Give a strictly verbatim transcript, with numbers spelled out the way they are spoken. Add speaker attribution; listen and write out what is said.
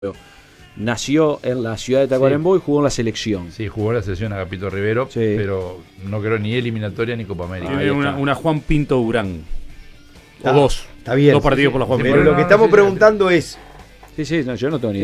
Speaker 1: Nació en la ciudad de Tacuarembó sí. y jugó en la selección.
Speaker 2: Sí, jugó en la selección Agapito Rivero, sí. pero no creo ni eliminatoria ni Copa América.
Speaker 3: Tiene una, una Juan Pinto Durán.
Speaker 4: Está,
Speaker 3: o dos.
Speaker 4: Está bien.
Speaker 3: Dos partidos sí, por la Juan
Speaker 4: sí,
Speaker 3: Pinto.
Speaker 4: Pero lo que estamos preguntando es...
Speaker 1: Sí, sí, no, yo no tengo ni